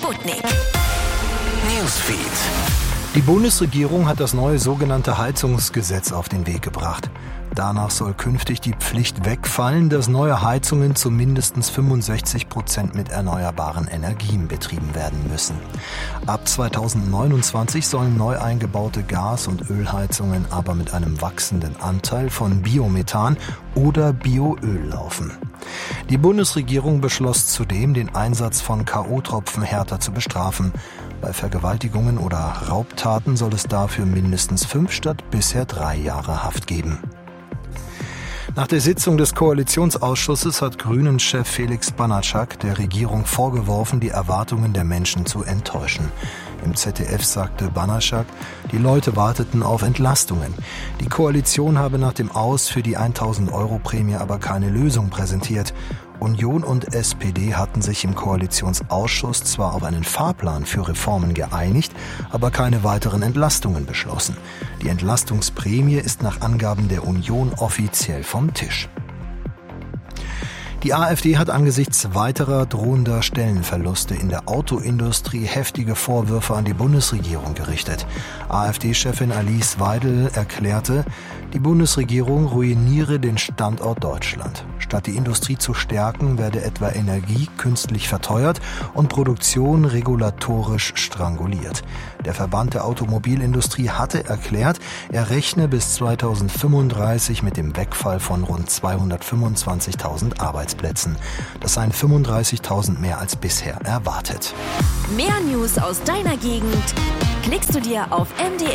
Sputnik. Newsfeed. Die Bundesregierung hat das neue sogenannte Heizungsgesetz auf den Weg gebracht. Danach soll künftig die Pflicht wegfallen, dass neue Heizungen zu mindestens 65% mit erneuerbaren Energien betrieben werden müssen. Ab 2029 sollen neu eingebaute Gas- und Ölheizungen aber mit einem wachsenden Anteil von Biomethan oder Bioöl laufen. Die Bundesregierung beschloss zudem, den Einsatz von K.O.-Tropfen härter zu bestrafen. Bei Vergewaltigungen oder Raubtaten soll es dafür mindestens 5 statt bisher 3 Jahre Haft geben. Nach der Sitzung des Koalitionsausschusses hat Grünen-Chef Felix Banatschak der Regierung vorgeworfen, die Erwartungen der Menschen zu enttäuschen. Im ZDF sagte Banatschak, die Leute warteten auf Entlastungen. Die Koalition habe nach dem Aus für die 1.000-Euro-Prämie aber keine Lösung präsentiert. Union und SPD hatten sich im Koalitionsausschuss zwar auf einen Fahrplan für Reformen geeinigt, aber keine weiteren Entlastungen beschlossen. Die Entlastungsprämie ist nach Angaben der Union offiziell vom Tisch. Die AfD hat angesichts weiterer drohender Stellenverluste in der Autoindustrie heftige Vorwürfe an die Bundesregierung gerichtet. AfD-Chefin Alice Weidel erklärte, die Bundesregierung ruiniere den Standort Deutschland. Statt die Industrie zu stärken, werde etwa Energie künstlich verteuert und Produktion regulatorisch stranguliert. Der Verband der Automobilindustrie hatte erklärt, er rechne bis 2035 mit dem Wegfall von rund 225.000 Arbeitsplätzen. Das seien 35.000 mehr als bisher erwartet. Mehr News aus deiner Gegend klickst du dir auf mdr.de.